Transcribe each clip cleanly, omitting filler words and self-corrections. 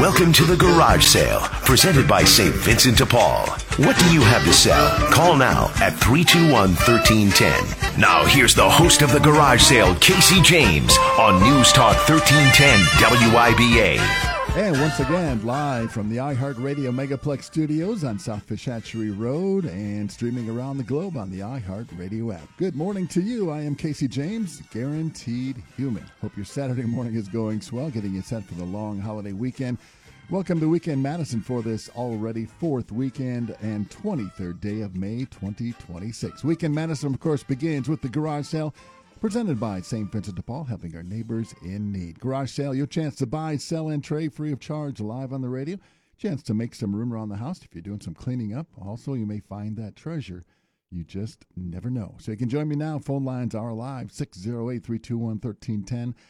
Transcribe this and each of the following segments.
Welcome to the Garage Sale, presented by St. Vincent de Paul. What do you have to sell? Call now at 321-1310. Now here's the host of the Garage Sale, Casey James, on News Talk 1310 WIBA. And once again, live from the iHeartRadio Megaplex Studios on South Fish Hatchery Road and streaming around the globe on the iHeartRadio app. Good morning to you. I am Casey James, guaranteed human. Hope your Saturday morning is going swell, getting you set for the long holiday weekend. Welcome to Weekend Madison for this already fourth weekend and 23rd day of May 2026. Weekend Madison, of course, begins with the garage sale presented by St. Vincent de Paul, helping our neighbors in need. Garage sale, your chance to buy, sell, and trade free of charge live on the radio. Chance to make some room around the house if you're doing some cleaning up. Also, you may find that treasure. You just never know. So you can join me now. Phone lines are live, 608-321-1310,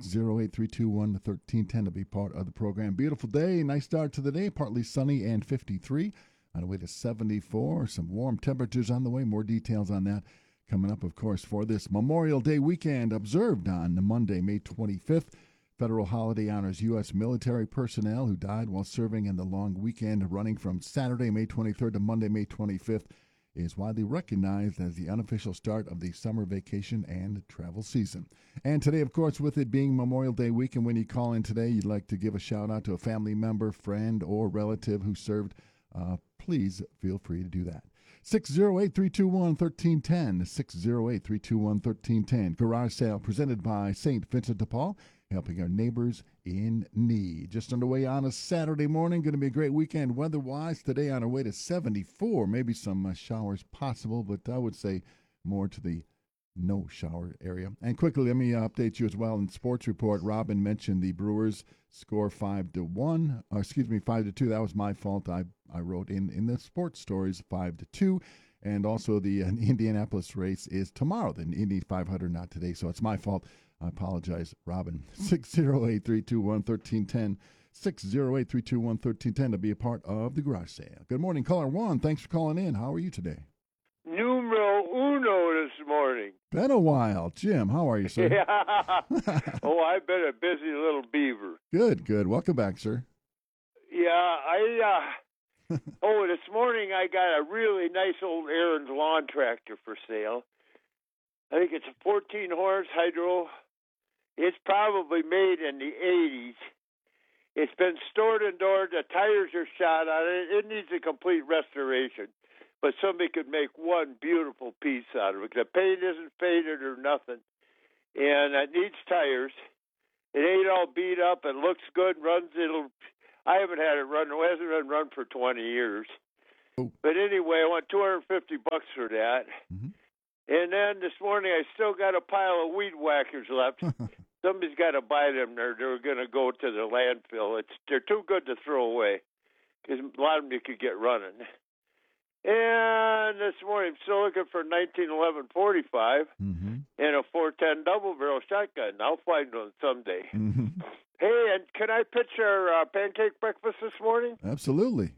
608-321-1310 to be part of the program. Beautiful day, nice start to the day, partly sunny and 53. On the way to 74, some warm temperatures on the way. More details on that coming up, of course, for this Memorial Day weekend observed on Monday, May 25th. Federal holiday honors U.S. military personnel who died while serving in the long weekend running from Saturday, May 23rd to Monday, May 25th is widely recognized as the unofficial start of the summer vacation and travel season. And today, of course, with it being Memorial Day weekend, when you call in today, you'd like to give a shout out to a family member, friend, or relative who served, please feel free to do that. 608-321-1310, 608-321-1310. Garage sale presented by St. Vincent de Paul, helping our neighbors in need. Just underway on a Saturday morning. Going to be a great weekend weather-wise. Today on our way to 74. Maybe some showers possible, but I would say more to the no shower area. And quickly, let me update you as well. In sports report, Robin mentioned the Brewers score 5-1. 5-2. That was my fault. I wrote in the sports stories 5-2. And also the Indianapolis race is tomorrow. The Indy 500, not today. So it's my fault. I apologize, Robin. 608-321-1310. 608-321-1310 to be a part of the garage sale. Good morning, caller one. Thanks for calling in. How are you today? Numero uno this morning. Been a while. Jim, how are you, sir? Yeah. Oh, I've been a busy little beaver. Good. Welcome back, sir. Yeah, this morning I got a really nice old Aaron's lawn tractor for sale. I think it's a 14-horse hydro. It's probably made in the 80s. It's been stored indoors. The tires are shot on it. It needs a complete restoration. But somebody could make one beautiful piece out of it. The paint isn't faded or nothing. And it needs tires. It ain't all beat up. It looks good. I haven't had it run. It hasn't been run for 20 years. Oh. But anyway, I want $250 for that. Mm-hmm. And then this morning, I still got a pile of weed whackers left. Somebody's got to buy them. They're going to go to the landfill. They're too good to throw away because a lot of them you could get running. And this morning, I'm still looking for 1911 45 and a 410 double barrel shotgun. I'll find one someday. Mm-hmm. Hey, and can I pitch our pancake breakfast this morning? Absolutely.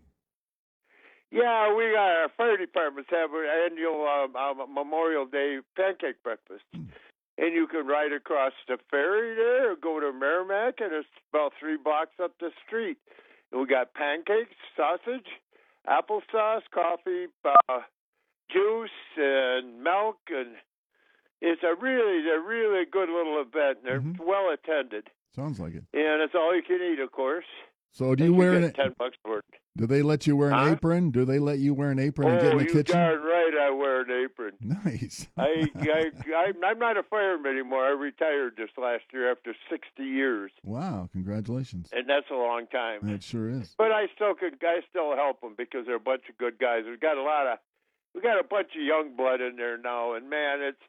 Yeah, we got our fire departments have an annual Memorial Day pancake breakfast. And you can ride across the ferry there or go to Merrimack, and it's about 3 blocks up the street. And we got pancakes, sausage, applesauce, coffee, juice, and milk. And it's a really good little event. They're well attended. Sounds like it. And it's all you can eat, of course. So do you wear $10 for it? Do they let you wear an apron? Do they let you wear an apron and get in the kitchen? Oh, you darn right I wear an apron. Nice. I'm not a fireman anymore. I retired this last year after 60 years. Wow, congratulations. And that's a long time. It sure is. But I still help them because they're a bunch of good guys. We got a bunch of young blood in there now, and man, it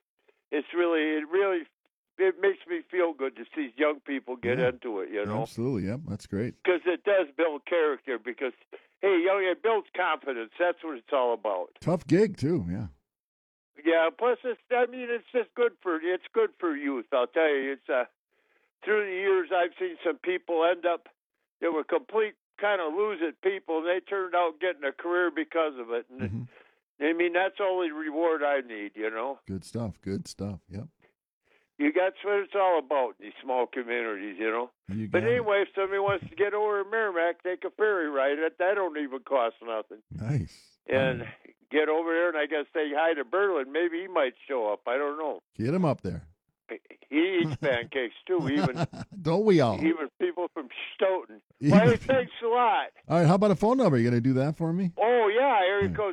makes me feel good to see young people get into it, you know. Absolutely, yep, that's great. Because it does build character. Because it builds confidence. That's what it's all about. Tough gig too, yeah. Yeah. Plus, it's just good for youth. I'll tell you, it's through the years I've seen some people end up that were complete kind of lose it people, and they turned out getting a career because of it. And I mean, that's the only reward I need, you know. Good stuff. Yep. That's what it's all about in these small communities, But anyway, if somebody wants to get over to Merrimack, take a ferry ride. That don't even cost nothing. Nice. And get over there, and I guess say hi to Berlin. Maybe he might show up. I don't know. Get him up there. He eats pancakes, too, even. Don't we all? Even people from Stoughton. Well, thanks a lot. All right, how about a phone number? You going to do that for me? Oh, yeah. Area code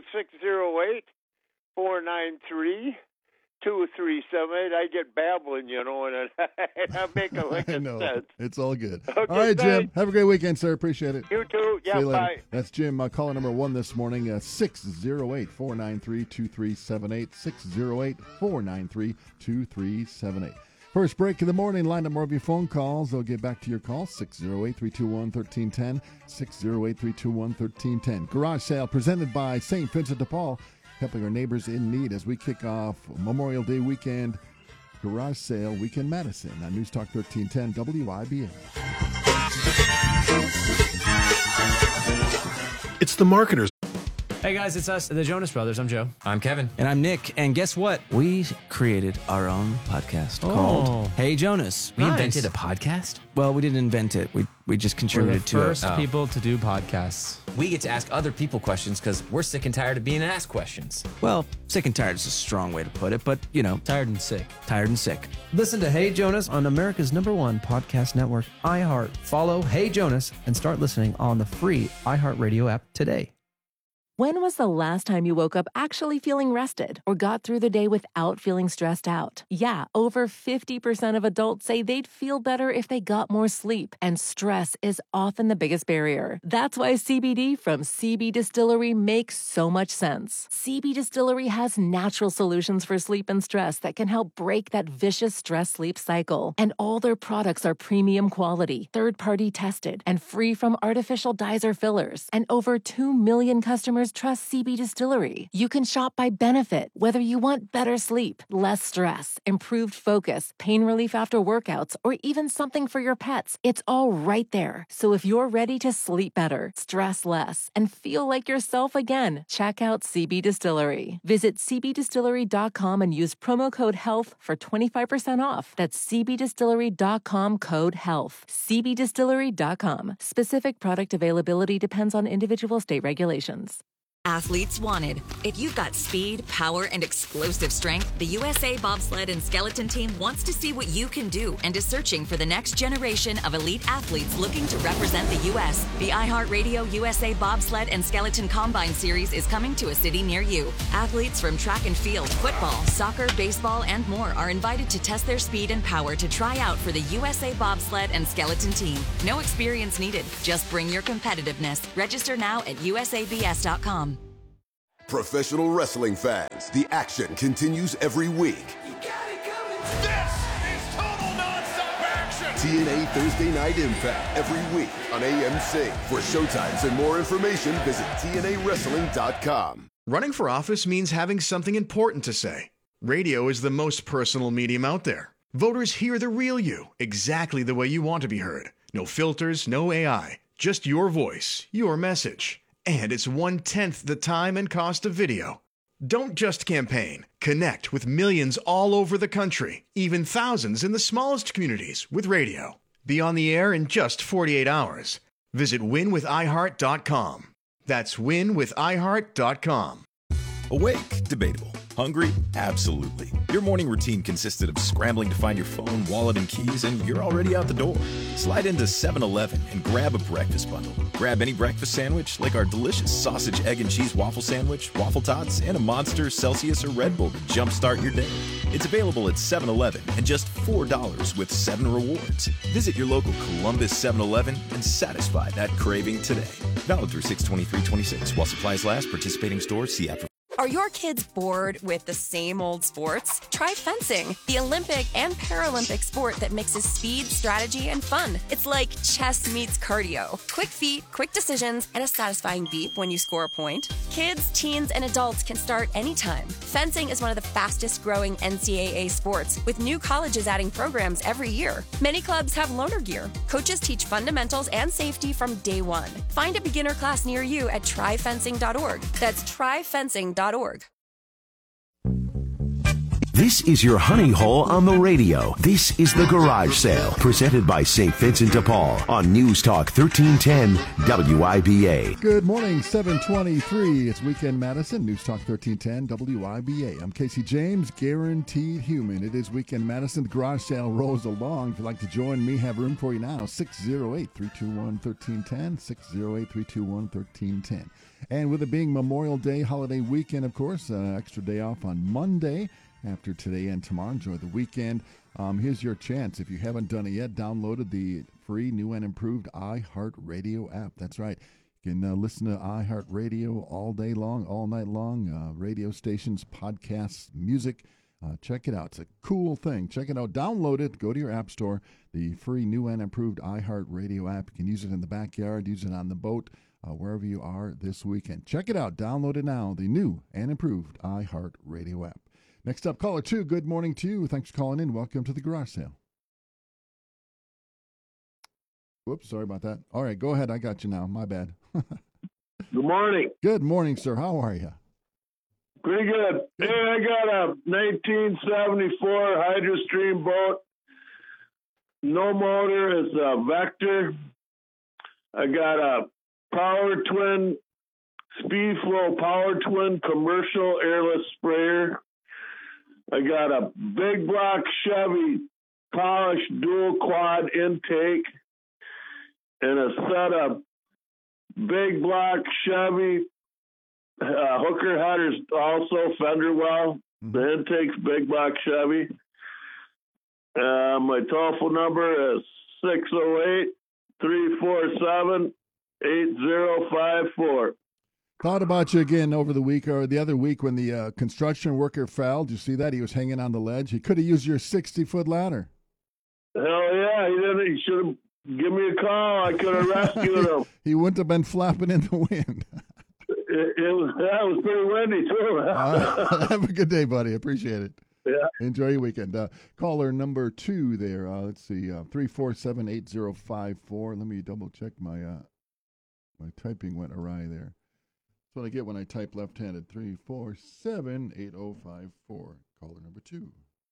608-493-2378. I get babbling, and I make a lick of sense. It's all good. Okay, all right, thanks. Jim. Have a great weekend, sir. Appreciate it. You too. Yeah, See you later. bye. That's Jim. Caller number 1 this morning, 608-493-2378. 608-493-2378. First break of the morning. Line up more of your phone calls. They'll get back to your call. 608-321-1310. 608-321-1310. Garage sale presented by St. Vincent de Paul, helping our neighbors in need as we kick off Memorial Day weekend garage sale weekend Madison on News Talk 1310 WIBA. It's the marketers. Hey guys, it's us, the Jonas Brothers. I'm Joe. I'm Kevin. And I'm Nick. And guess what? We created our own podcast called Hey Jonas. We invented a podcast? Well, we didn't invent it. We just contributed to it. We're the first people to do podcasts. We get to ask other people questions because we're sick and tired of being asked questions. Well, sick and tired is a strong way to put it, but, Tired and sick. Tired and sick. Listen to Hey Jonas on America's #1 podcast network, iHeart. Follow Hey Jonas and start listening on the free iHeartRadio app today. When was the last time you woke up actually feeling rested or got through the day without feeling stressed out? Yeah, over 50% of adults say they'd feel better if they got more sleep, and stress is often the biggest barrier. That's why CBD from CB Distillery makes so much sense. CB Distillery has natural solutions for sleep and stress that can help break that vicious stress-sleep cycle. And all their products are premium quality, third-party tested, and free from artificial dyes or fillers. And over 2 million customers trust CB Distillery. You can shop by benefit, whether you want better sleep, less stress, improved focus, pain relief after workouts, or even something for your pets. It's all right there. So if you're ready to sleep better, stress less, and feel like yourself again, check out CB Distillery. Visit cbdistillery.com and use promo code HEALTH for 25% off. That's cbdistillery.com, code HEALTH. cbdistillery.com. Specific product availability depends on individual state regulations. Athletes wanted. If you've got speed, power, and explosive strength, the USA Bobsled and Skeleton Team wants to see what you can do and is searching for the next generation of elite athletes looking to represent the U.S. The iHeartRadio USA Bobsled and Skeleton Combine Series is coming to a city near you. Athletes from track and field, football, soccer, baseball, and more are invited to test their speed and power to try out for the USA Bobsled and Skeleton Team. No experience needed. Just bring your competitiveness. Register now at usabs.com. Professional wrestling fans, the action continues every week. This is total nonstop action! TNA Thursday Night Impact every week on AMC. For showtimes and more information, visit TNAWrestling.com. Running for office means having something important to say. Radio is the most personal medium out there. Voters hear the real you, exactly the way you want to be heard. No filters, no AI, just your voice, your message. And it's 1/10 the time and cost of video. Don't just campaign. Connect with millions all over the country, even thousands in the smallest communities with radio. Be on the air in just 48 hours. Visit winwithiheart.com. That's winwithiheart.com. Awake? Debatable. Hungry? Absolutely. Your morning routine consisted of scrambling to find your phone, wallet, and keys, and you're already out the door. Slide into 7-Eleven and grab a breakfast bundle. Grab any breakfast sandwich, like our delicious sausage, egg, and cheese waffle sandwich, waffle tots, and a Monster, Celsius, or Red Bull to jumpstart your day. It's available at 7-Eleven and just $4 with 7 rewards. Visit your local Columbus 7-Eleven and satisfy that craving today. Valid through 6/23/26 while supplies last. Participating stores. See app for. Are your kids bored with the same old sports? Try fencing, the Olympic and Paralympic sport that mixes speed, strategy, and fun. It's like chess meets cardio. Quick feet, quick decisions, and a satisfying beep when you score a point. Kids, teens, and adults can start anytime. Fencing is one of the fastest growing NCAA sports, with new colleges adding programs every year. Many clubs have loaner gear. Coaches teach fundamentals and safety from day one. Find a beginner class near you at tryfencing.org. That's tryfencing.org. This is your honey hole on the radio. This is the Garage Sale, presented by St. Vincent de Paul on News Talk 1310 WIBA. Good morning, 723. It's Weekend Madison, News Talk 1310 WIBA. I'm Casey James, guaranteed human. It is Weekend Madison. The Garage Sale rolls along. If you'd like to join me, have room for you now. 608-321-1310, 608-321-1310. And with it being Memorial Day holiday weekend, of course, extra day off on Monday. After today and tomorrow, enjoy the weekend. Here's your chance. If you haven't done it yet, downloaded the free, new and improved iHeartRadio app. That's right. You can listen to iHeartRadio all day long, all night long. Radio stations, podcasts, music. Check it out. It's a cool thing. Check it out. Download it. Go to your app store. The free, new and improved iHeartRadio app. You can use it in the backyard, use it on the boat, wherever you are this weekend. Check it out. Download it now. The new and improved iHeartRadio app. Next up, caller 2. Good morning to you. Thanks for calling in. Welcome to the Garage Sale. Whoops, sorry about that. All right, go ahead. I got you now. My bad. Good morning. Good morning, sir. How are you? Pretty good. Hey, I got a 1974 Hydrostream boat. No motor. It's a Vector. I got a Power Twin, Speedflow Power Twin commercial airless sprayer. I got a big block Chevy polished dual quad intake and a set of big block Chevy hooker headers, also fender well. The intake's big block Chevy. My telephone number is 608-347-8054. Thought about you again over the week or the other week when the construction worker fell. Did you see that? He was hanging on the ledge. He could have used your 60-foot ladder. Hell yeah, he didn't. He should have given me a call. I could have rescued him. He wouldn't have been flapping in the wind. It was pretty windy, too. Have a good day, buddy. Appreciate it. Yeah. Enjoy your weekend. Caller number 2 there. Let's see, 347-8054. Let me double check my typing went awry there. That's what I get when I type left-handed. 347-8054. Caller number 2.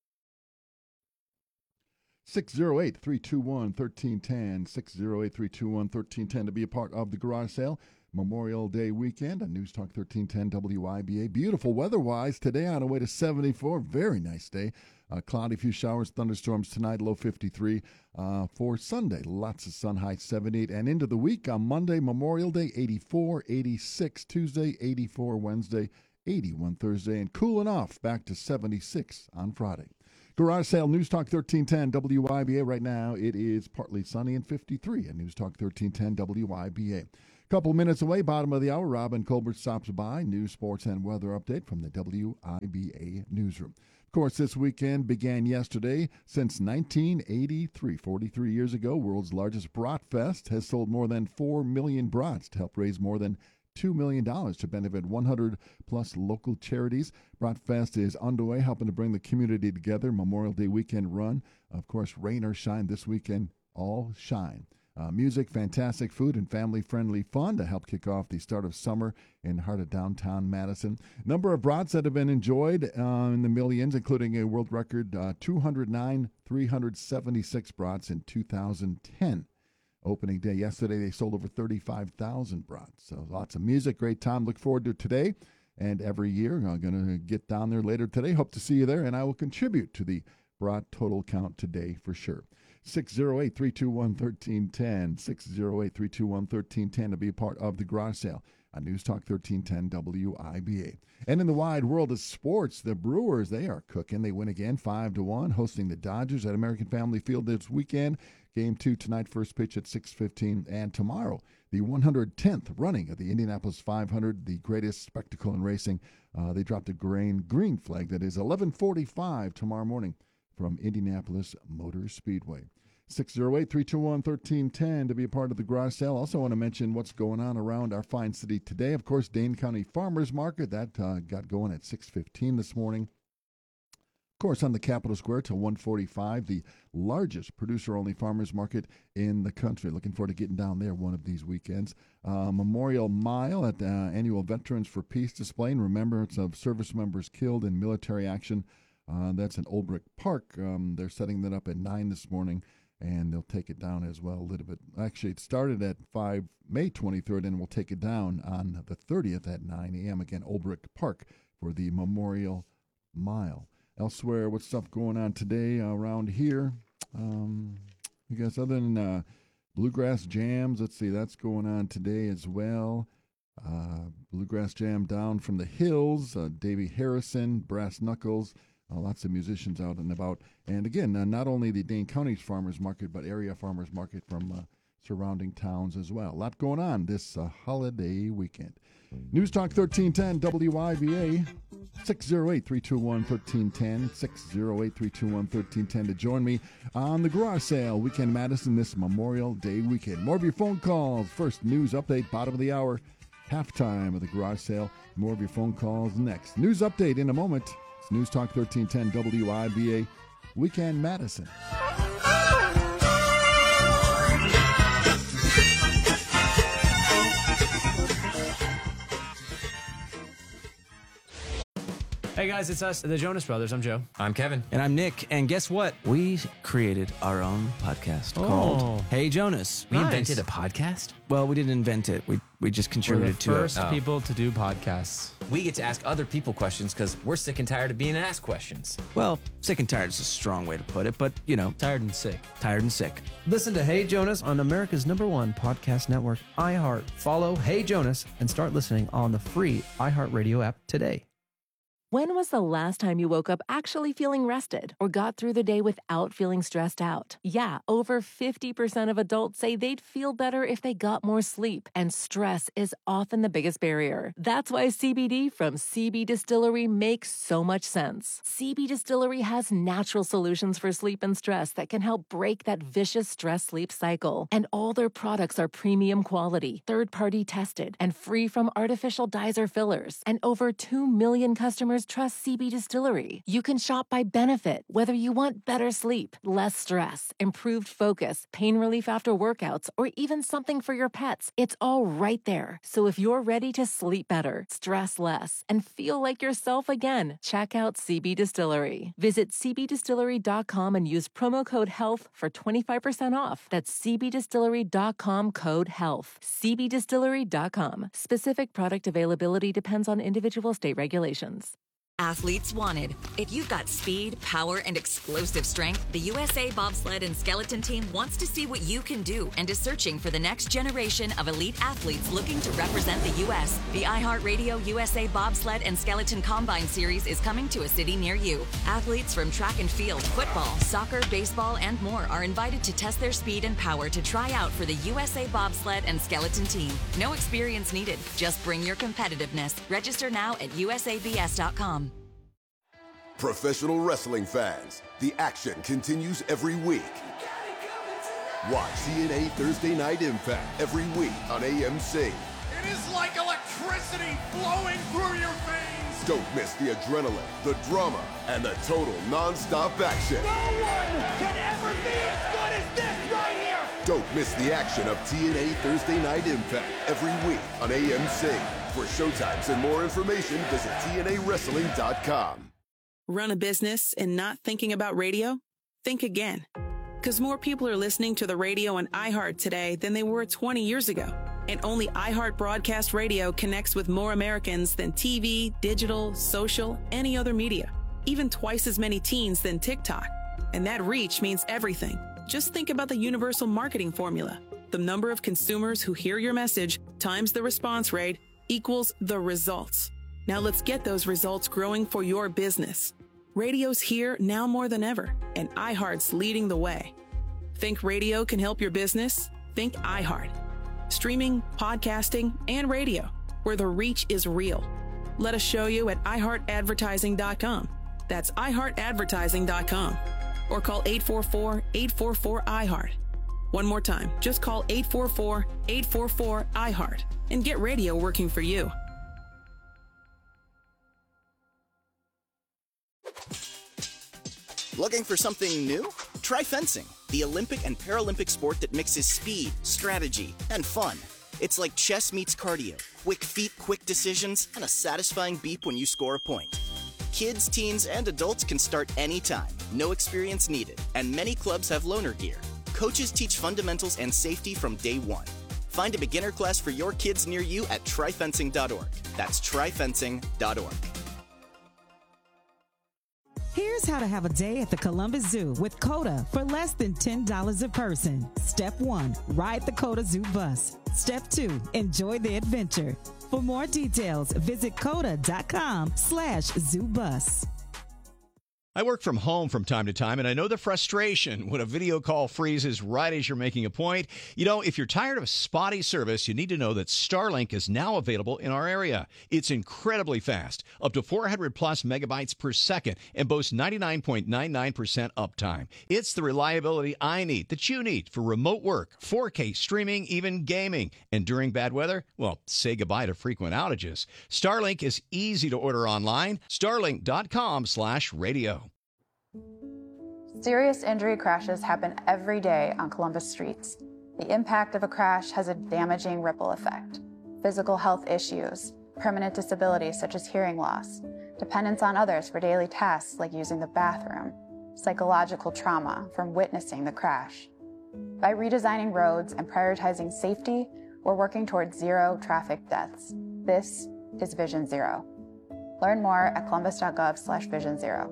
608-321-1310. 608-321-1310 to be a part of the Garage Sale. Memorial Day weekend on News Talk 1310 WIBA. Beautiful weather-wise today on our way to 74. Very nice day. Cloudy, few showers, thunderstorms tonight, low 53. For Sunday, lots of sun, high 78. And into the week on Monday, Memorial Day, 84, 86. Tuesday, 84. Wednesday, 81 Thursday. And cooling off back to 76 on Friday. Garage Sale, News Talk 1310 WIBA. Right now, it is partly sunny and 53 at News Talk 1310 WIBA. Couple minutes away, bottom of the hour, Robin Colbert stops by. News, sports, and weather update from the WIBA newsroom. Of course, this weekend began yesterday. Since 1983, 43 years ago, world's largest Brat Fest has sold more than 4 million brats to help raise more than $2 million to benefit 100-plus local charities. Brat Fest is underway, helping to bring the community together. Memorial Day weekend run. Of course, rain or shine this weekend, all shine. Music, fantastic food, and family-friendly fun to help kick off the start of summer in the heart of downtown Madison. Number of brats that have been enjoyed in the millions, including a world record 209,376 brats in 2010. Opening day yesterday, they sold over 35,000 brats. So lots of music, great time. Look forward to today and every year. I'm going to get down there later today. Hope to see you there, and I will contribute to the brat total count today for sure. 608-321-1310, 608-321-1310 to be a part of the Garage Sale on News Talk 1310 WIBA. And in the wide world of sports, the Brewers, they are cooking. They win again 5-1, hosting the Dodgers at American Family Field this weekend. Game 2 tonight, first pitch at 6:15. And tomorrow, the 110th running of the Indianapolis 500, the greatest spectacle in racing. They dropped a green flag that is 11:45 tomorrow morning from Indianapolis Motor Speedway. 608-321-1310 to be a part of the Garage Sale. Also want to mention what's going on around our fine city today. Of course, Dane County Farmers Market, that got going at 6:15 this morning. Of course, on the Capitol Square till 1:45, the largest producer-only farmers market in the country. Looking forward to getting down there one of these weekends. Memorial Mile at the annual Veterans for Peace display in remembrance of service members killed in military action That's in Olbrich Park. They're setting that up at 9 this morning, and they'll take it down as well a little bit. Actually, it started at May 23rd, and we'll take it down on the 30th at 9 a.m. Again, Olbrich Park for the Memorial Mile. Elsewhere, what's stuff going on today around here? I guess other than Bluegrass Jams, let's see, that's going on today as well. Bluegrass Jam down from the hills, Davey Harrison, Brass Knuckles, lots of musicians out and about. And again, not only the Dane County's Farmers Market, but area Farmers Market from surrounding towns as well. A lot going on this holiday weekend. News Talk 1310 WIVA, 608-321-1310, 608-321-1310 to join me on the garage sale Weekend Madison this Memorial Day weekend. More of your phone calls. First news update, bottom of the hour, halftime of the garage sale. More of your phone calls next. News update in a moment. It's News Talk 1310 WIVA, Weekend Madison. Hey guys, it's us, the Jonas Brothers. I'm Joe. I'm Kevin. And I'm Nick. And guess what? We created our own podcast called Hey Jonas. We invented a podcast? Well, we didn't invent it. We just contributed to it. We're the first people to do podcasts. We get to ask other people questions because we're sick and tired of being asked questions. Well, sick and tired is a strong way to put it, but, you know. Tired and sick. Tired and sick. Listen to Hey Jonas on America's #1 podcast network, iHeart. Follow Hey Jonas and start listening on the free iHeartRadio app today. When was the last time you woke up actually feeling rested or got through the day without feeling stressed out? Yeah, over 50% of adults say they'd feel better if they got more sleep, and stress is often the biggest barrier. That's why CBD from CB Distillery makes so much sense. CB Distillery has natural solutions for sleep and stress that can help break that vicious stress-sleep cycle. And all their products are premium quality, third-party tested, and free from artificial dyes or fillers. And over 2 million customers trust CB Distillery. You can shop by benefit, whether you want better sleep, less stress, improved focus, pain relief after workouts, or even something for your pets. It's all right there. So if you're ready to sleep better, stress less, and feel like yourself again, check out CB Distillery. Visit cbdistillery.com and use promo code HEALTH for 25% off. That's cbdistillery.com, code HEALTH. cbdistillery.com. Specific product availability depends on individual state regulations. Athletes wanted. If you've got speed, power, and explosive strength, the USA Bobsled and Skeleton Team wants to see what you can do and is searching for the next generation of elite athletes looking to represent the U.S. The iHeartRadio USA Bobsled and Skeleton Combine Series is coming to a city near you. Athletes from track and field, football, soccer, baseball, and more are invited to test their speed and power to try out for the USA Bobsled and Skeleton Team. No experience needed. Just bring your competitiveness. Register now at usabs.com. Professional wrestling fans, the action continues every week. Watch TNA Thursday Night Impact every week on AMC. It is like electricity flowing through your veins. Don't miss the adrenaline, the drama, and the total non-stop action. No one can ever be as good as this right here. Don't miss the action of TNA Thursday Night Impact every week on AMC. For showtimes and more information, visit TNAWrestling.com. Run a business and not thinking about radio? Think again. Because more people are listening to the radio on iHeart today than they were 20 years ago. And only iHeart Broadcast Radio connects with more Americans than TV, digital, social, any other media. Even twice as many teens than TikTok. And that reach means everything. Just think about the universal marketing formula. The number of consumers who hear your message times the response rate equals the results. Now let's get those results growing for your business. Radio's here now more than ever, and iHeart's leading the way. Think radio can help your business? Think iHeart. Streaming, podcasting, and radio, where the reach is real. Let us show you at iHeartAdvertising.com. That's iHeartAdvertising.com. Or call 844-844-iHeart. One more time, just call 844-844-iHeart and get radio working for you. Looking for something new? Try fencing, the Olympic and Paralympic sport that mixes speed, strategy, and fun. It's like chess meets cardio, quick feet, quick decisions, and a satisfying beep when you score a point. Kids, teens, and adults can start anytime. No experience needed. And many clubs have loaner gear. Coaches teach fundamentals and safety from day one. Find a beginner class for your kids near you at tryfencing.org. That's tryfencing.org. Here's how to have a day at the Columbus Zoo with COTA for less than $10 a person. Step 1, ride the COTA Zoo bus. Step 2, enjoy the adventure. For more details, visit COTA.com/zoobus. I work from home from time to time, and I know the frustration when a video call freezes right as you're making a point. You know, if you're tired of spotty service, you need to know that Starlink is now available in our area. It's incredibly fast, up to 400 plus megabytes per second, and boasts 99.99% uptime. It's the reliability I need, that you need, for remote work, 4K streaming, even gaming. And during bad weather, well, say goodbye to frequent outages. Starlink is easy to order online. Starlink.com/radio. Serious injury crashes happen every day on Columbus streets. The impact of a crash has a damaging ripple effect. Physical health issues, permanent disabilities such as hearing loss, dependence on others for daily tasks like using the bathroom, psychological trauma from witnessing the crash. By redesigning roads and prioritizing safety, we're working towards zero traffic deaths. This is Vision Zero. Learn more at columbus.gov/Vision Zero.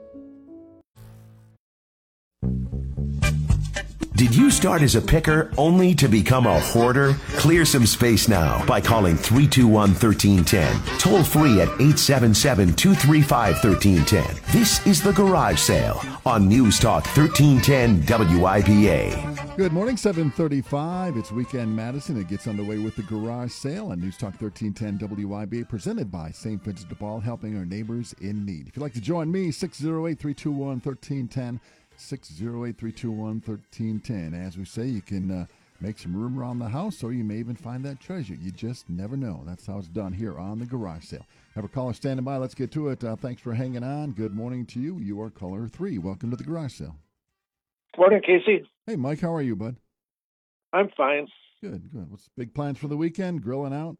Did you start as a picker only to become a hoarder? Clear some space now by calling 321-1310. Toll free at 877-235-1310. This is The Garage Sale on News Talk 1310 WIBA. Good morning, 7:35. It's Weekend Madison. It gets underway with The Garage Sale on News Talk 1310 WIBA, presented by St. Vincent de Paul, helping our neighbors in need. If you'd like to join me, 608-321-1310. 608-321-1310. As we say, you can make some room around the house, or you may even find that treasure. You just never know. That's how it's done here on The Garage Sale. Have a caller standing by. Let's get to it. Thanks for hanging on. Good morning to you. You are caller 3. Welcome to The Garage Sale. Morning, Casey. Hey, Mike. How are you, bud? I'm fine. Good, good. What's big plans for the weekend? Grilling out?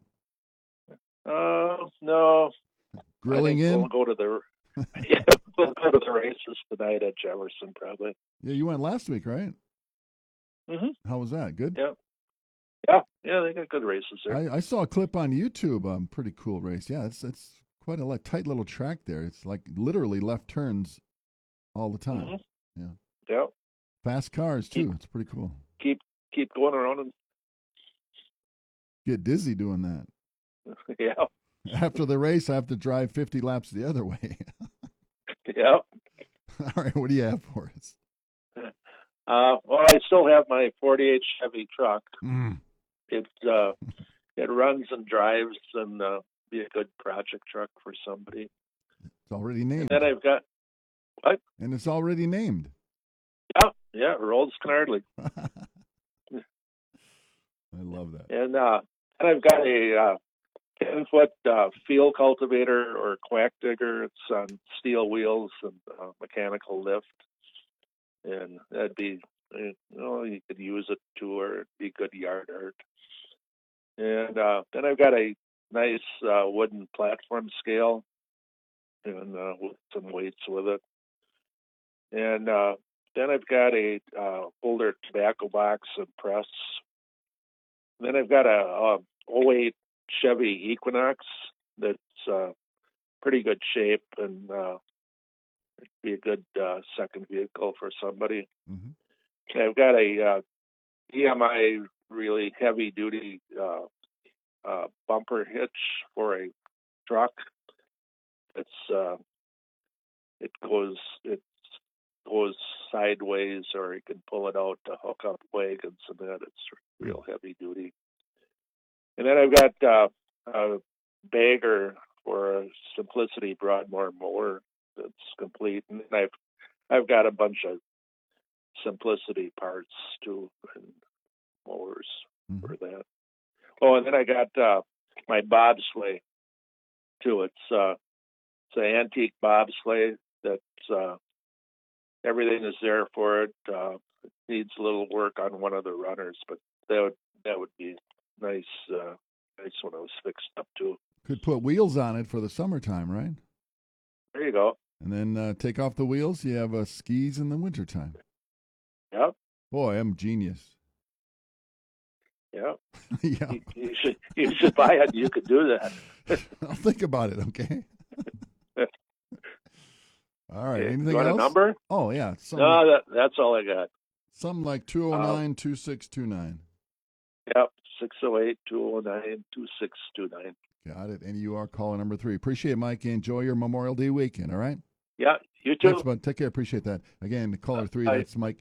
No. Grilling in? We'll go to the we'll go to the races tonight at Jefferson, probably. Yeah, you went last week, right? Mm-hmm. How was that? Good? Yeah, they got good races there. I saw a clip on YouTube. Pretty cool race. Yeah, it's quite a tight little track there. It's like literally left turns all the time. Mm-hmm. Yeah. Yeah. Fast cars too. It's pretty cool. Keep going around and get dizzy doing that. Yeah. After the race, I have to drive 50 laps the other way. Yeah. All right, what do you have for us? Well, I still have my 48 Chevy truck. Mm. It runs and drives and be a good project truck for somebody. It's already named. And then I've got what? And it's already named. Yeah, Rolls Knardley. I love that. And I've got a 10-foot field cultivator or quack digger. It's on steel wheels and mechanical lift. And that'd be, you could use it too, or it'd be good yard art. And then I've got a nice wooden platform scale and with some weights with it. And then I've got a older tobacco box and press. Then I've got a 08 Chevy Equinox that's pretty good shape, and it'd be a good second vehicle for somebody. Mm-hmm. And I've got a EMI really heavy duty bumper hitch for a truck. It goes sideways, or you can pull it out to hook up wagons and that. It's real heavy duty. And then I've got a bagger for a Simplicity Broadmoor mower that's complete. And I've got a bunch of Simplicity parts too, and mowers for that. Oh, and then I got my bobsleigh too. It's an antique bobsleigh that's everything is there for it. It needs a little work on one of the runners, but that would be nice when it was fixed up too. Could put wheels on it for the summertime, right? There you go. And then take off the wheels. You have skis in the wintertime. Yep. Boy, I'm genius. Yep. Yeah. You should buy it. You could do that. I'll think about it, okay? All right. Okay. Anything You want else? a number? Oh, yeah. No, that's all I got. Something like 209-2629. Yep. 608-209-2629. Got it. And you are caller number 3. Appreciate it, Mike. Enjoy your Memorial Day weekend, all right? Yeah, you too. Thanks, bud. Take care. Appreciate that. Again, caller 3, that's Mike,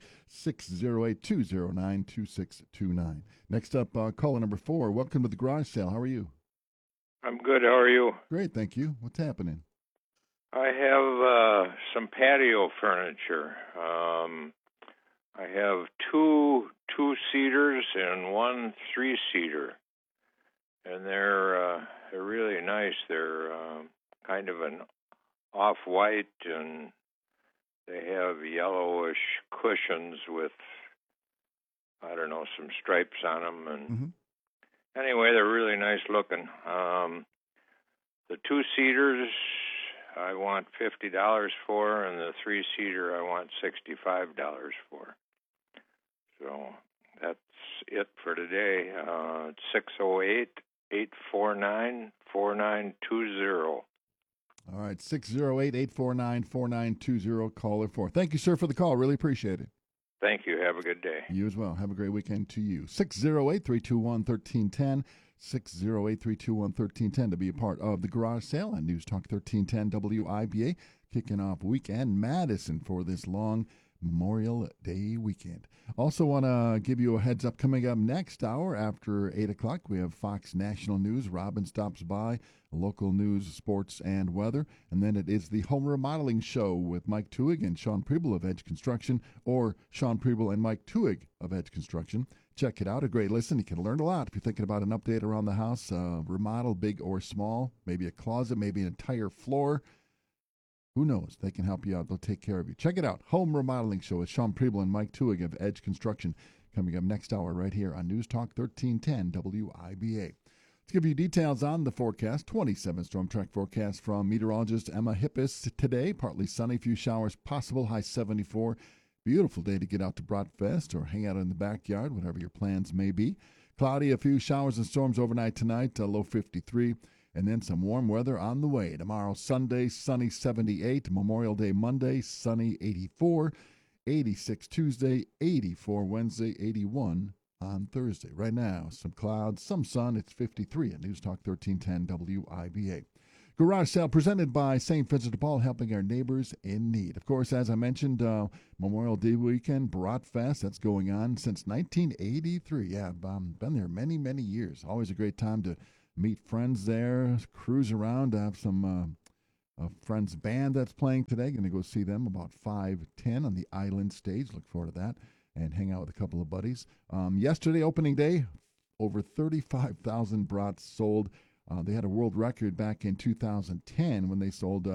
608-209-2629. Next up, caller number 4. Welcome to the garage sale. How are you? I'm good. How are you? Great, thank you. What's happening? I have some patio furniture. I have two two-seaters and one three-seater, and they're really nice. They're kind of an off-white, and they have yellowish cushions with, I don't know, some stripes on them. And anyway, they're really nice looking. The two-seaters I want $50 for, and the three-seater I want $65 for. So that's it for today. It's 608-849-4920. All right, 608-849-4920, caller 4. Thank you, sir, for the call. Really appreciate it. Thank you. Have a good day. You as well. Have a great weekend to you. 608-321-1310. 608-321-1310 to be a part of the garage sale on News Talk 1310 WIBA, kicking off Weekend Madison for this long Memorial Day weekend. Also want to give you a heads up, coming up next hour after 8 o'clock, we have Fox National News. Robin stops by, local news, sports, and weather. And then it is the Home Remodeling Show with Mike Tuig and Sean Preble of Edge Construction, or Sean Preble and Mike Tuig of Edge Construction. Check it out. A great listen. You can learn a lot if you're thinking about an update around the house, remodel, big or small, maybe a closet, maybe an entire floor. Who knows? They can help you out. They'll take care of you. Check it out. Home Remodeling Show with Sean Preble and Mike Tuig of Edge Construction, coming up next hour right here on News Talk 1310 WIBA. To give you details on the forecast, 27 storm track forecast from meteorologist Emma Hippis today. Partly sunny, few showers possible, high 74. Beautiful day to get out to Bratfest or hang out in the backyard, whatever your plans may be. Cloudy, a few showers and storms overnight tonight, low 53. And then some warm weather on the way. Tomorrow, Sunday, sunny 78. Memorial Day Monday, sunny 84. 86 Tuesday, 84 Wednesday, 81 on Thursday. Right now, some clouds, some sun. It's 53 at News Talk 1310 WIBA. Garage sale presented by St. Vincent de Paul, helping our neighbors in need. Of course, as I mentioned, Memorial Day weekend, Bratfest, that's going on since 1983. Yeah, I've been there many, many years. Always a great time to meet friends there, cruise around. I have some a friend's band that's playing today. Going to go see them about 5:10 on the Island stage. Look forward to that and hang out with a couple of buddies. Yesterday, opening day, over 35,000 brats sold. They had a world record back in 2010 when they sold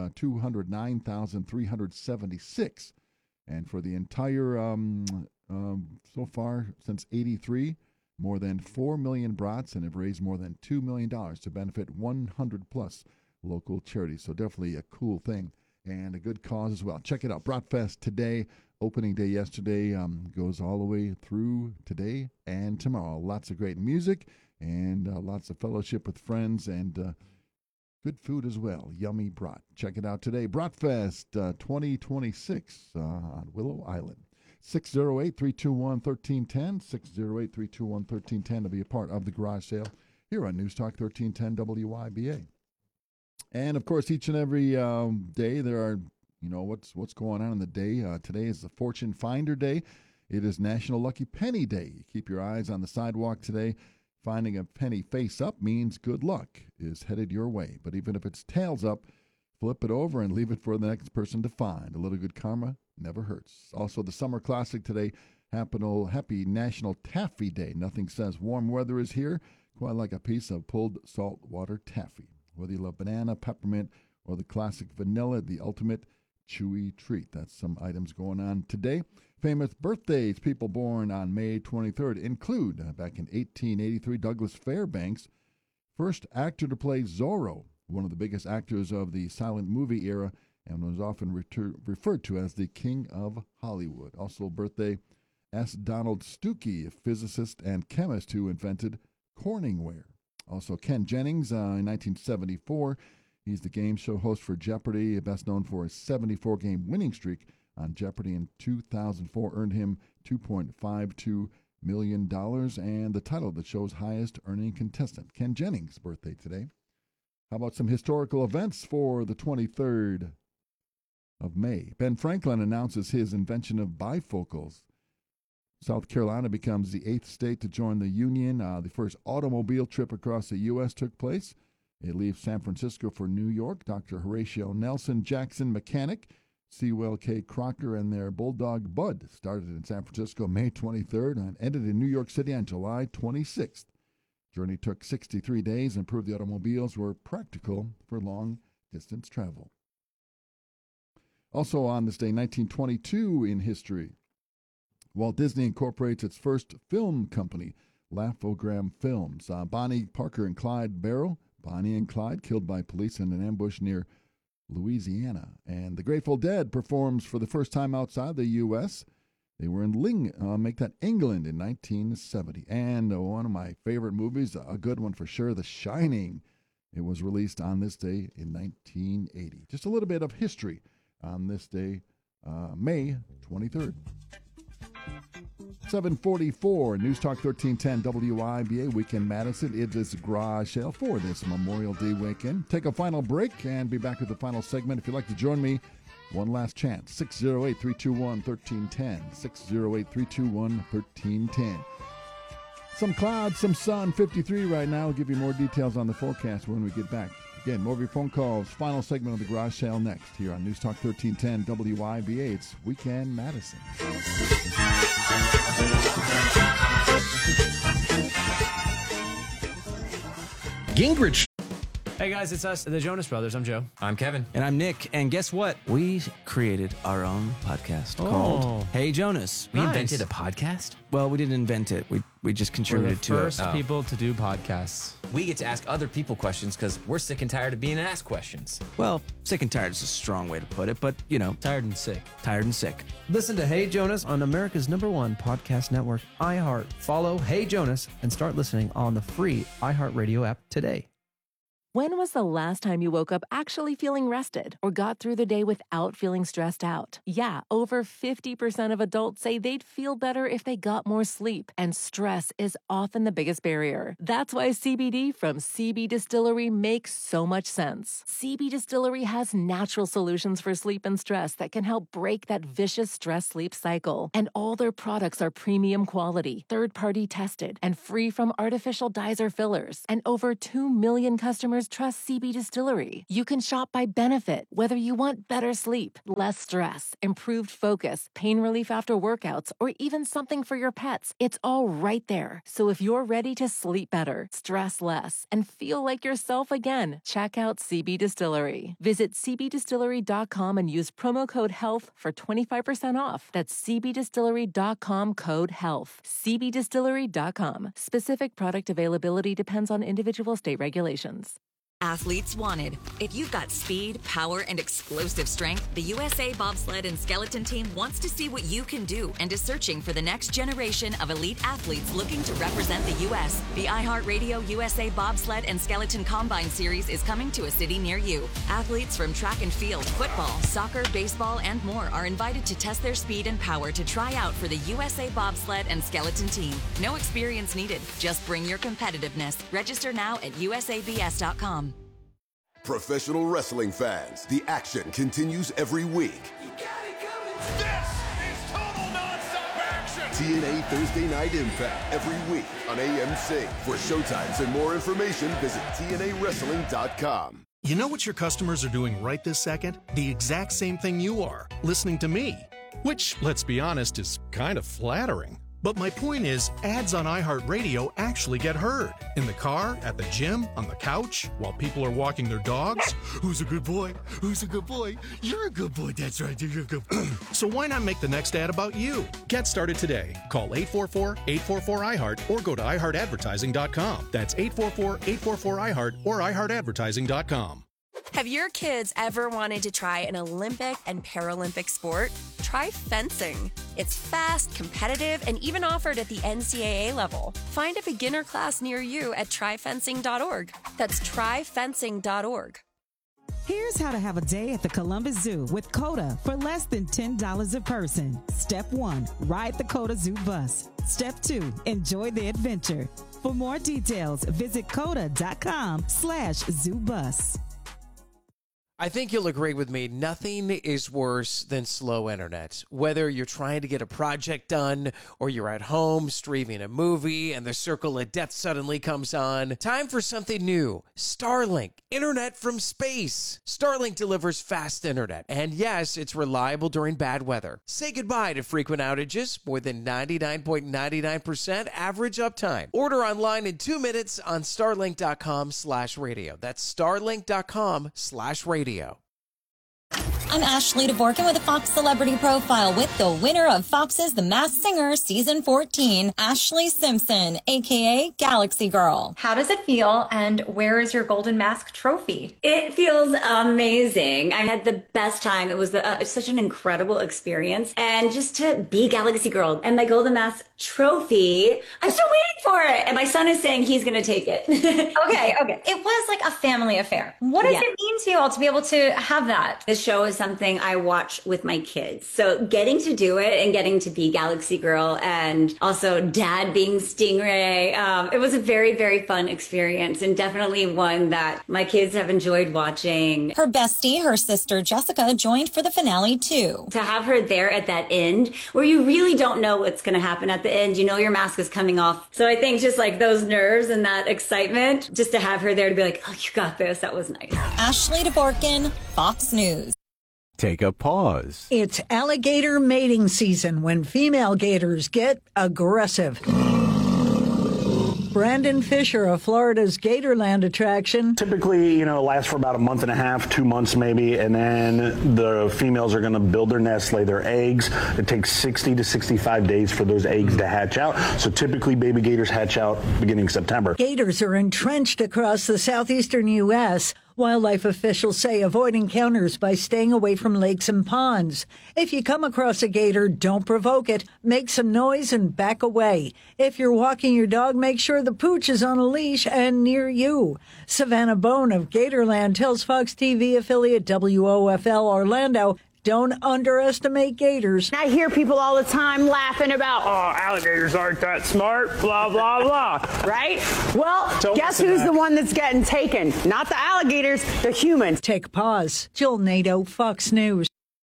209,376. And for the entire, so far since 83, more than 4 million brats and have raised more than $2 million to benefit 100-plus local charities. So definitely a cool thing and a good cause as well. Check it out. Bratfest today, opening day yesterday, goes all the way through today and tomorrow. Lots of great music and lots of fellowship with friends and good food as well. Yummy brat. Check it out today. Bratfest 2026 on Willow Island. 608-321-1310, 608-321-1310 to be a part of the garage sale here on News Talk 1310 WIBA. And, of course, each and every day there are, what's going on in the day. Today is the Fortune Finder Day. It is National Lucky Penny Day. You keep your eyes on the sidewalk today. Finding a penny face up means good luck is headed your way. But even if it's tails up, flip it over and leave it for the next person to find. A little good karma never hurts. Also, the Summer Classic today, happy National Taffy Day. Nothing says warm weather is here quite like a piece of pulled salt water taffy. Whether you love banana, peppermint, or the classic vanilla, the ultimate chewy treat. That's some items going on today. Famous birthdays, people born on May 23rd include, back in 1883, Douglas Fairbanks, first actor to play Zorro, one of the biggest actors of the silent movie era, and was often referred to as the King of Hollywood. Also birthday, S. Donald Stuckey, a physicist and chemist who invented Corningware. Also Ken Jennings in 1974. He's the game show host for Jeopardy, best known for his 74-game winning streak on Jeopardy in 2004, earned him $2.52 million and the title of the show's highest earning contestant. Ken Jennings' birthday today. How about some historical events for the 23rd of May? Ben Franklin announces his invention of bifocals. South Carolina becomes the 8th state to join the Union. The first automobile trip across the U.S. took place. It leaves San Francisco for New York. Dr. Horatio Nelson Jackson Mechanic, Sewell K. Crocker, and their bulldog Bud started in San Francisco May 23rd and ended in New York City on July 26th. Journey took 63 days and proved the automobiles were practical for long-distance travel. Also on this day, 1922 in history, Walt Disney incorporates its first film company, Laugh-O-Gram Films. Bonnie Parker and Clyde Barrow, Bonnie and Clyde, killed by police in an ambush near Louisiana. And the Grateful Dead performs for the first time outside the U.S. They were in England in 1970. And one of my favorite movies, a good one for sure, The Shining. It was released on this day in 1980. Just a little bit of history on this day, May 23rd. 744 News Talk 1310 WIBA Weekend Madison. It is garage sale for this Memorial Day weekend. Take a final break and be back with the final segment. If you'd like to join me, one last chance. 608-321-1310. 608-321-1310. Some clouds, some sun, 53 right now. We'll give you more details on the forecast when we get back. Again, more of your phone calls. Final segment of the garage sale next here on News Talk 1310 WIBA. It's Weekend Madison. Gingrich. Hey guys, it's us, the Jonas Brothers. I'm Joe. I'm Kevin. And I'm Nick. And guess what? We created our own podcast called Hey Jonas. We invented a podcast? Well, we didn't invent it. We just contributed to it. We're the first people to do podcasts. We get to ask other people questions because we're sick and tired of being asked questions. Well, sick and tired is a strong way to put it, but, you know. Tired and sick. Tired and sick. Listen to Hey Jonas on America's #1 podcast network, iHeart. Follow Hey Jonas and start listening on the free iHeartRadio app today. When was the last time you woke up actually feeling rested or got through the day without feeling stressed out? Yeah, over 50% of adults say they'd feel better if they got more sleep, and stress is often the biggest barrier. That's why CBD from CB Distillery makes so much sense. CB Distillery has natural solutions for sleep and stress that can help break that vicious stress-sleep cycle. And all their products are premium quality, third-party tested, and free from artificial dyes or fillers. And over 2 million customers trust CB Distillery. You can shop by benefit, whether you want better sleep, less stress, improved focus, pain relief after workouts, or even something for your pets. It's all right there. So if you're ready to sleep better, stress less, and feel like yourself again, check out CB Distillery. Visit cbdistillery.com and use promo code HEALTH for 25% off. That's cbdistillery.com code HEALTH. cbdistillery.com. Specific product availability depends on individual state regulations. Athletes wanted. If you've got speed, power, and explosive strength, the USA Bobsled and Skeleton Team wants to see what you can do and is searching for the next generation of elite athletes looking to represent the U.S. The iHeartRadio USA Bobsled and Skeleton Combine Series is coming to a city near you. Athletes from track and field, football, soccer, baseball, and more are invited to test their speed and power to try out for the USA Bobsled and Skeleton Team. No experience needed. Just bring your competitiveness. Register now at usabs.com. Professional wrestling fans, the action continues every week. This is total nonstop action! TNA Thursday Night Impact every week on AMC. For showtimes and more information, visit TNAWrestling.com. You know what your customers are doing right this second? The exact same thing you are, listening to me. Which, let's be honest, is kind of flattering. But my point is, ads on iHeartRadio actually get heard. In the car, at the gym, on the couch, while people are walking their dogs. Who's a good boy? Who's a good boy? You're a good boy. That's right. You're a good boy. So why not make the next ad about you? Get started today. Call 844-844-iHeart or go to iHeartAdvertising.com. That's 844-844-iHeart or iHeartAdvertising.com. Have your kids ever wanted to try an Olympic and Paralympic sport? Try fencing. It's fast, competitive, and even offered at the NCAA level. Find a beginner class near you at tryfencing.org. That's tryfencing.org. Here's how to have a day at the Columbus Zoo with COTA for less than $10 a person. Step 1, ride the COTA Zoo bus. Step 2, enjoy the adventure. For more details, visit COTA.com/zoobus. I think you'll agree with me, nothing is worse than slow internet. Whether you're trying to get a project done or you're at home streaming a movie and the circle of death suddenly comes on, time for something new. Starlink, internet from space. Starlink delivers fast internet, and yes, it's reliable during bad weather. Say goodbye to frequent outages, more than 99.99% average uptime. Order online in 2 minutes on starlink.com/radio. That's starlink.com/radio. I'm Ashley DeVorkin with a Fox Celebrity Profile with the winner of Fox's The Masked Singer Season 14, Ashley Simpson, a.k.a. Galaxy Girl. How does it feel, and where is your Golden Mask trophy? It feels amazing. I had the best time. It was such an incredible experience. And just to be Galaxy Girl and my Golden Mask trophy, I'm still waiting for it. And my son is saying he's going to take it. Okay. It was like a family affair. What does it mean to you all to be able to have that? This show is something I watch with my kids. So getting to do it and getting to be Galaxy Girl and also dad being Stingray, it was a very, very fun experience and definitely one that my kids have enjoyed watching. Her bestie, her sister Jessica, joined for the finale too. To have her there at that end where you really don't know what's going to happen at the end, you know your mask is coming off. So I think just like those nerves and that excitement, just to have her there to be like, oh, you got this, that was nice. Ashley DeVorkin, Fox News. Take a pause. It's alligator mating season when female gators get aggressive. Brandon Fisher of Florida's Gatorland attraction. Typically, lasts for about a month and a half, 2 months maybe, and then the females are going to build their nest, lay their eggs. It takes 60 to 65 days for those eggs to hatch out. So typically baby gators hatch out beginning September. Gators are entrenched across the southeastern U.S., Wildlife officials say avoid encounters by staying away from lakes and ponds. If you come across a gator, don't provoke it. Make some noise and back away. If you're walking your dog, make sure the pooch is on a leash and near you. Savannah Bone of Gatorland tells Fox TV affiliate WOFL Orlando, don't underestimate gators. I hear people all the time laughing about, alligators aren't that smart, blah, blah, blah, right? Well, guess who's the one that's getting taken? Not the alligators, the humans. Take a pause. Jill Nato, Fox News.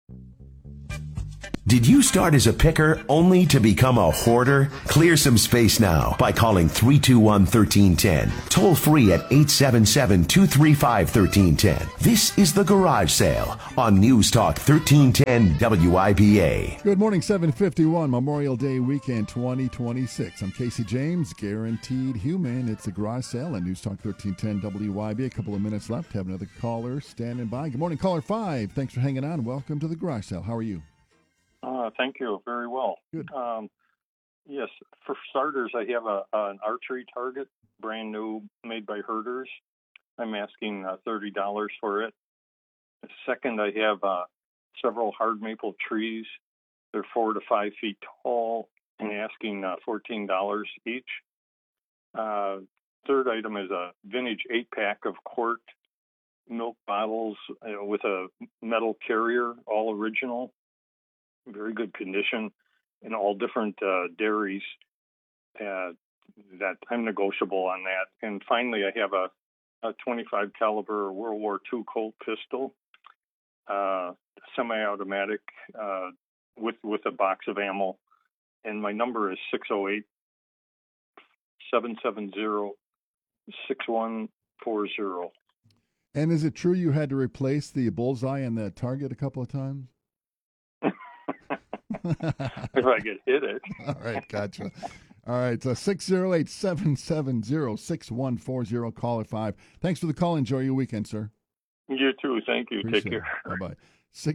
Did you start as a picker only to become a hoarder? Clear some space now by calling 321-1310. Toll free at 877-235-1310. This is The Garage Sale on News Talk 1310 WIBA. Good morning, 7:51, Memorial Day weekend 2026. I'm Casey James, guaranteed human. It's The Garage Sale on News Talk 1310 WIBA. A couple of minutes left. Have another caller standing by. Good morning, caller 5. Thanks for hanging on. Welcome to The Garage Sale. How are you? Thank you. Very well. Good. Yes, for starters, I have an archery target, brand new, made by Herders. I'm asking $30 for it. Second, I have several hard maple trees. They're 4 to 5 feet tall, and asking $14 each. Third item is a vintage 8-pack of quart milk bottles with a metal carrier, all original. Very good condition, in all different dairies. That I'm negotiable on that. And finally, I have a 25 caliber World War II Colt pistol, semi-automatic, with a box of ammo. And my number is 608-770-6140. And is it true you had to replace the bullseye and the target a couple of times? If I could hit it. All right, gotcha. All right, so 608-770-6140, caller 5. Thanks for the call. Enjoy your weekend, sir. You too. Thank you. Appreciate Take care. Bye-bye.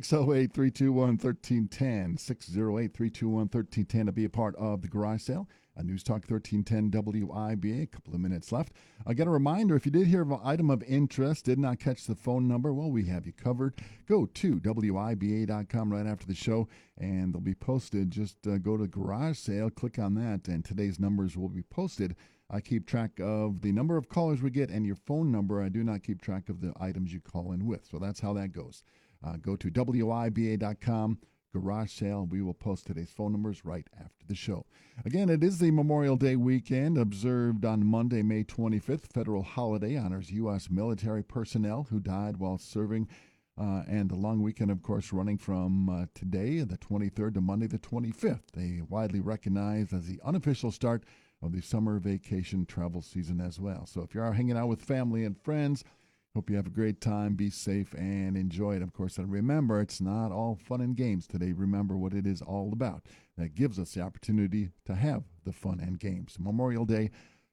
608-321-1310, 608-321-1310 to be a part of the garage sale. News Talk 1310 WIBA. A couple of minutes left. I got a reminder, if you did hear of an item of interest, did not catch the phone number, well, we have you covered. Go to WIBA.com right after the show, and they'll be posted. Just go to Garage Sale, click on that, and today's numbers will be posted. I keep track of the number of callers we get and your phone number. I do not keep track of the items you call in with. So that's how that goes. Go to WIBA.com. Garage Sale. We will post today's phone numbers right after the show. Again, it is the Memorial Day weekend, observed on Monday, May 25th. Federal holiday honors U.S. military personnel who died while serving, and a long weekend, of course, running from today, the 23rd, to Monday, the 25th. They widely recognized as the unofficial start of the summer vacation travel season as well. So if you are hanging out with family and friends, hope you have a great time, be safe, and enjoy it, of course. And remember, it's not all fun and games today. Remember what it is all about. That gives us the opportunity to have the fun and games. Memorial Day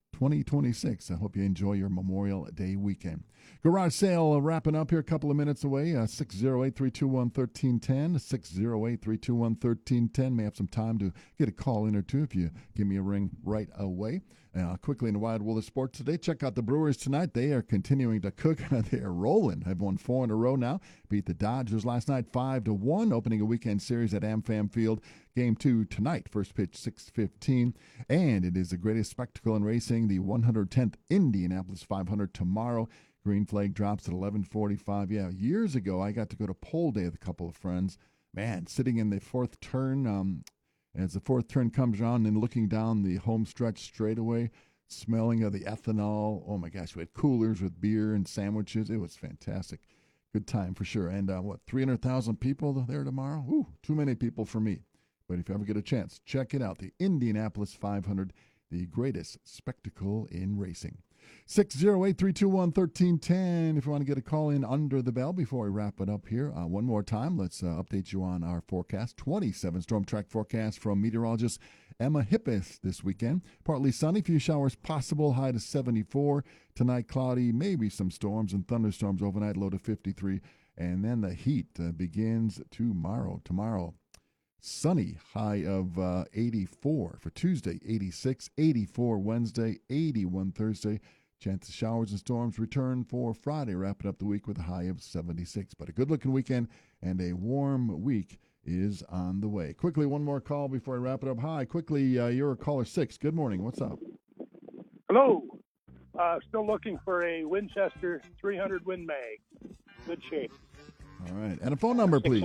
2026. I hope you enjoy your Memorial Day weekend. Garage Sale wrapping up here, a couple of minutes away. 608-321-1310. 608-321-1310. May have some time to get a call in or two if you give me a ring right away. Quickly in the wide world of sports today, check out the Brewers tonight. They are continuing to cook. They are rolling. Have won 4 in a row now. Beat the Dodgers last night 5-1, opening a weekend series at AmFam Field. Game 2 tonight, first pitch 6:15. And it is the greatest spectacle in racing, the 110th Indianapolis 500 tomorrow. Green flag drops at 11:45. Yeah, years ago, I got to go to pole day with a couple of friends. Man, sitting in the fourth turn, as the fourth turn comes around and looking down the home stretch straightaway, smelling of the ethanol. Oh, my gosh, we had coolers with beer and sandwiches. It was fantastic. Good time for sure. And 300,000 people there tomorrow? Ooh, too many people for me. But if you ever get a chance, check it out. The Indianapolis 500, the greatest spectacle in racing. 608-321-1310 if you want to get a call in under the bell before we wrap it up here. One more time, let's update you on our forecast. 27 storm track forecast from meteorologist Emma Hippis this weekend. Partly sunny, few showers possible, high to 74. Tonight cloudy, maybe some storms and thunderstorms overnight, low to 53. And then the heat begins tomorrow. Sunny, high of 84 for Tuesday, 86, 84 Wednesday, 81 Thursday. Chance of showers and storms return for Friday, wrapping up the week with a high of 76. But a good-looking weekend and a warm week is on the way. Quickly, one more call before I wrap it up. Hi, quickly, you're caller 6. Good morning. What's up? Hello. Still looking for a Winchester 300 Win Mag. Good shape. All right. And a phone number, please.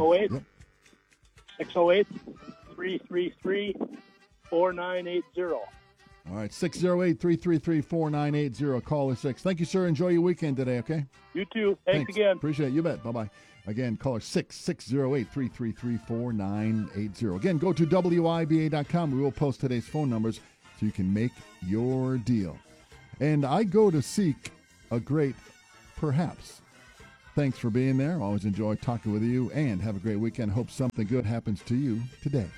608-333-4980. All right, 608-333-4980, caller 6. Thank you, sir. Enjoy your weekend today, okay? You too. Thanks again. Appreciate it. You bet. Bye-bye. Again, caller 608-333-4980. Again, go to WIBA.com. We will post today's phone numbers so you can make your deal. And I go to seek a great perhaps. Thanks for being there. Always enjoy talking with you, and have a great weekend. Hope something good happens to you today.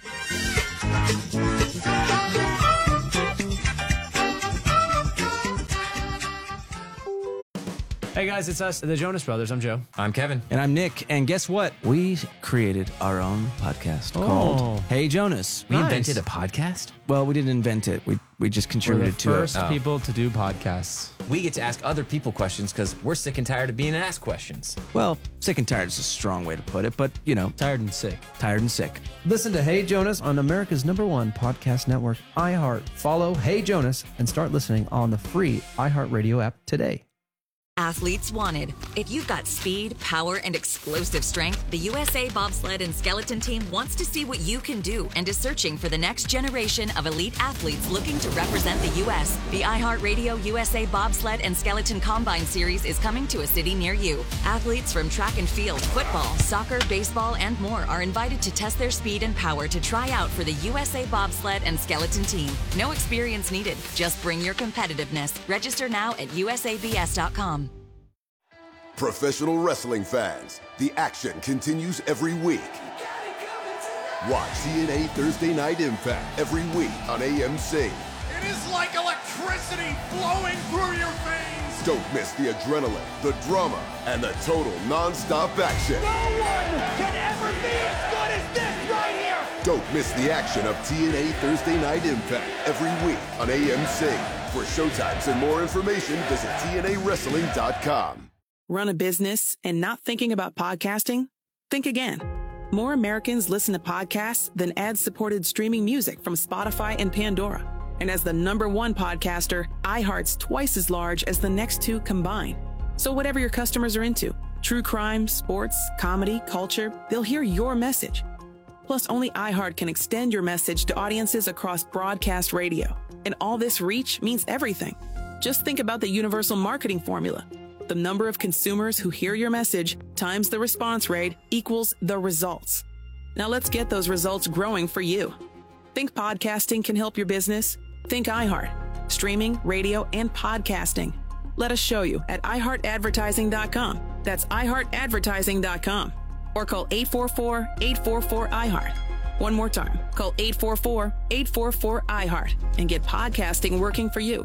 Hey guys, it's us, the Jonas Brothers. I'm Joe. I'm Kevin. And I'm Nick. And guess what? We created our own podcast called Hey Jonas. We invented a podcast? Well, we didn't invent it. We just contributed to it. We're the first people to do podcasts. We get to ask other people questions because we're sick and tired of being asked questions. Well, sick and tired is a strong way to put it, but, you know. Tired and sick. Tired and sick. Listen to Hey Jonas on America's #1 podcast network, iHeart. Follow Hey Jonas and start listening on the free iHeartRadio app today. Athletes wanted. If you've got speed, power, and explosive strength, the USA Bobsled and Skeleton Team wants to see what you can do and is searching for the next generation of elite athletes looking to represent the U.S. The iHeartRadio USA Bobsled and Skeleton Combine Series is coming to a city near you. Athletes from track and field, football, soccer, baseball, and more are invited to test their speed and power to try out for the USA Bobsled and Skeleton Team. No experience needed. Just bring your competitiveness. Register now at usabs.com. Professional wrestling fans, the action continues every week. Watch TNA Thursday Night Impact every week on AMC. It is like electricity flowing through your veins. Don't miss the adrenaline, the drama, and the total non-stop action. No one can ever be as good as this right here. Don't miss the action of TNA Thursday Night Impact every week on AMC. For showtimes and more information, visit TNAWrestling.com. Run a business and not thinking about podcasting? Think again. More Americans listen to podcasts than ad-supported streaming music from Spotify and Pandora. And as the #1 podcaster, iHeart's twice as large as the next two combined. So whatever your customers are into, true crime, sports, comedy, culture, they'll hear your message. Plus, only iHeart can extend your message to audiences across broadcast radio. And all this reach means everything. Just think about the universal marketing formula. The number of consumers who hear your message times the response rate equals the results. Now let's get those results growing for you. Think podcasting can help your business? Think iHeart. Streaming, radio, and podcasting. Let us show you at iHeartAdvertising.com. That's iHeartAdvertising.com. Or call 844-844-iHeart. One more time, call 844-844-iHeart and get podcasting working for you.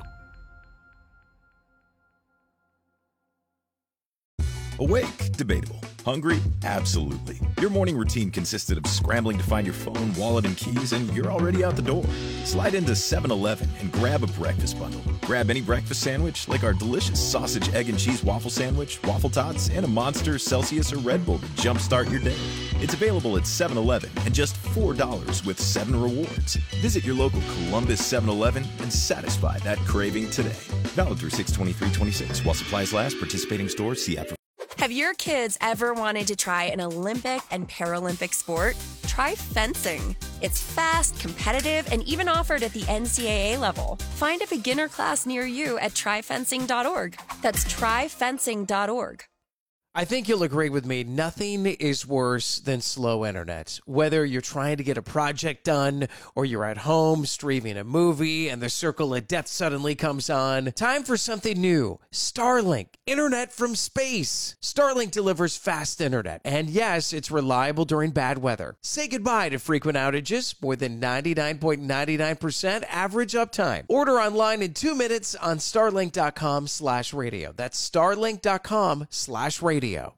Awake? Debatable. Hungry? Absolutely. Your morning routine consisted of scrambling to find your phone, wallet, and keys, and you're already out the door. Slide into 7-Eleven and grab a breakfast bundle. Grab any breakfast sandwich, like our delicious sausage, egg, and cheese waffle sandwich, waffle tots, and a Monster, Celsius, or Red Bull to jumpstart your day. It's available at 7-Eleven and just $4 with 7 rewards. Visit your local Columbus 7-Eleven and satisfy that craving today. Valid through 6/23/26 while supplies last. Participating stores. See app for. Have your kids ever wanted to try an Olympic and Paralympic sport? Try fencing. It's fast, competitive, and even offered at the NCAA level. Find a beginner class near you at tryfencing.org. That's tryfencing.org. I think you'll agree with me, nothing is worse than slow internet. Whether you're trying to get a project done or you're at home streaming a movie and the circle of death suddenly comes on, time for something new. Starlink, internet from space. Starlink delivers fast internet, and yes, it's reliable during bad weather. Say goodbye to frequent outages, more than 99.99% average uptime. Order online in 2 minutes on starlink.com/radio. That's starlink.com/radio. A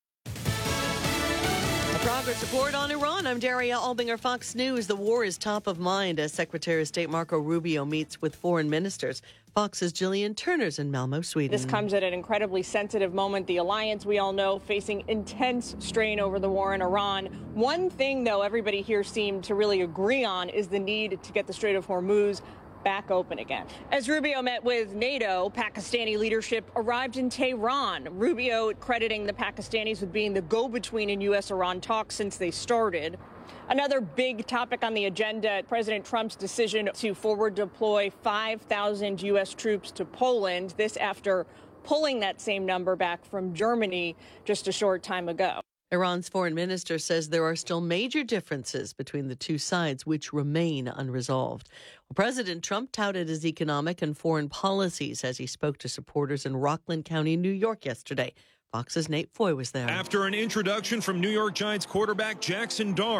progress report on Iran. I'm Daria Albinger, Fox News. The war is top of mind as Secretary of State Marco Rubio meets with foreign ministers. Fox's Jillian Turner's in Malmö, Sweden. This comes at an incredibly sensitive moment. The alliance, we all know, facing intense strain over the war in Iran. One thing, though, everybody here seemed to really agree on is the need to get the Strait of Hormuz back open again. As Rubio met with NATO, Pakistani leadership arrived in Tehran. Rubio crediting the Pakistanis with being the go-between in U.S.-Iran talks since they started. Another big topic on the agenda, President Trump's decision to forward deploy 5,000 U.S. troops to Poland, this after pulling that same number back from Germany just a short time ago. Iran's foreign minister says there are still major differences between the two sides, which remain unresolved. Well, President Trump touted his economic and foreign policies as he spoke to supporters in Rockland County, New York yesterday. Fox's Nate Foy was there. After an introduction from New York Giants quarterback Jackson Dart.